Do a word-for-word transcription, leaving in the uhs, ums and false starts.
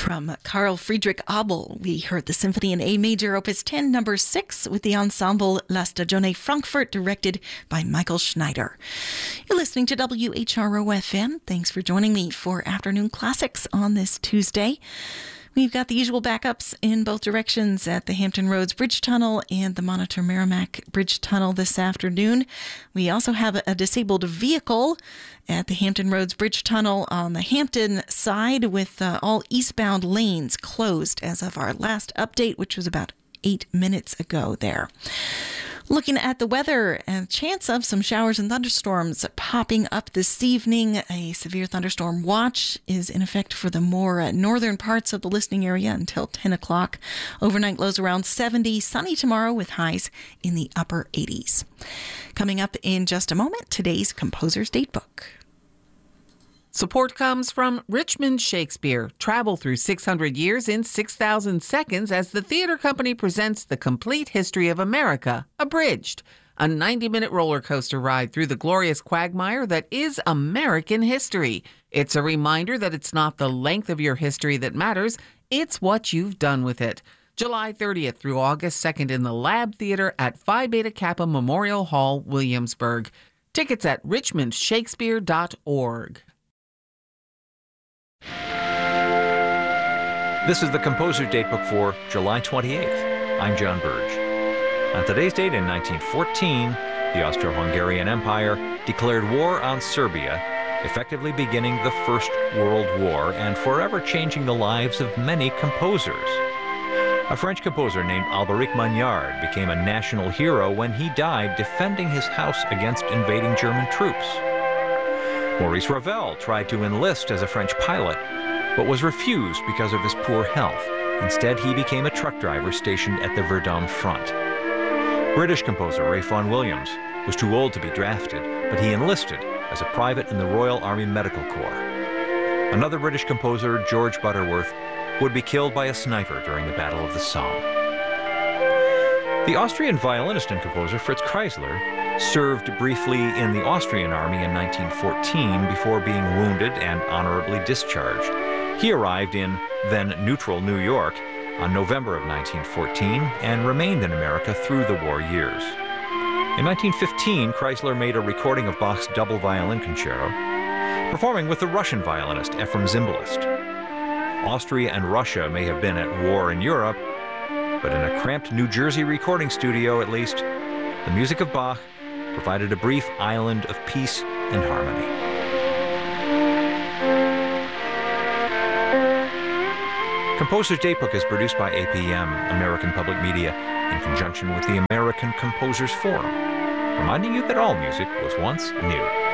From Carl Friedrich Abel, we heard the Symphony in A Major, Opus ten, number six, with the ensemble La Stagione Frankfurt, directed by Michael Schneider. You're listening to W H R O F M. Thanks for joining me for Afternoon Classics on this Tuesday. We've got the usual backups in both directions at the Hampton Roads Bridge Tunnel and the Monitor Merrimack Bridge Tunnel this afternoon. We also have a disabled vehicle at the Hampton Roads Bridge Tunnel on the Hampton side, with uh, all eastbound lanes closed as of our last update, which was about eight minutes ago there. Looking at the weather, a chance of some showers and thunderstorms popping up this evening. A severe thunderstorm watch is in effect for the more uh, northern parts of the listening area until ten o'clock. Overnight lows around seventy, sunny tomorrow with highs in the upper eighties. Coming up in just a moment, today's Composer's Datebook. Support comes from Richmond Shakespeare. Travel through six hundred years in six thousand seconds as the theater company presents The Complete History of America, Abridged, a ninety-minute roller coaster ride through the glorious quagmire that is American history. It's a reminder that it's not the length of your history that matters, it's what you've done with it. July thirtieth through August second in the Lab Theater at Phi Beta Kappa Memorial Hall, Williamsburg. Tickets at richmond shakespeare dot org. This is the Composer's Datebook for July twenty-eighth. I'm John Burge. On today's date in nineteen fourteen, the Austro-Hungarian Empire declared war on Serbia, effectively beginning the First World War and forever changing the lives of many composers. A French composer named Alberic Magnard became a national hero when he died defending his house against invading German troops. Maurice Ravel tried to enlist as a French pilot, but was refused because of his poor health. Instead, he became a truck driver stationed at the Verdun front. British composer Ray Vaughan Williams was too old to be drafted, but he enlisted as a private in the Royal Army Medical Corps. Another British composer, George Butterworth, would be killed by a sniper during the Battle of the Somme. The Austrian violinist and composer Fritz Kreisler served briefly in the Austrian army in nineteen fourteen before being wounded and honorably discharged. He arrived in then-neutral New York on November of nineteen fourteen and remained in America through the war years. In nineteen fifteen, Kreisler made a recording of Bach's double violin concerto, performing with the Russian violinist Efrem Zimbalist. Austria and Russia may have been at war in Europe, but in a cramped New Jersey recording studio at least, the music of Bach provided a brief island of peace and harmony. Composer's Datebook is produced by A P M, American Public Media, in conjunction with the American Composers Forum, reminding you that all music was once new.